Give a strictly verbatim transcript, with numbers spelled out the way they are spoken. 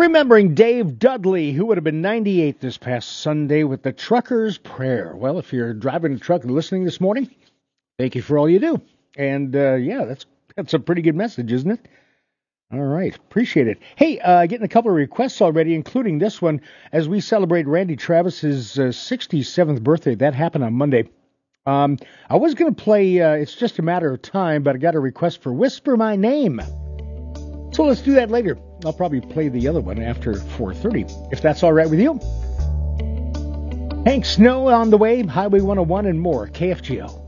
Remembering Dave Dudley, who would have been ninety-eight this past Sunday with the Trucker's Prayer. Well, if you're driving a truck and listening this morning, thank you for all you do. And, uh, yeah, that's that's a pretty good message, isn't it? All right. Appreciate it. Hey, uh, getting a couple of requests already, including this one, as we celebrate Randy Travis's uh, sixty-seventh birthday. That happened on Monday. Um, I was going to play uh, It's Just a Matter of Time, but I got a request for Whisper My Name. So let's do that later. I'll probably play the other one after four thirty, if that's all right with you. Hank Snow on the way, Highway one oh one and more, K F G O.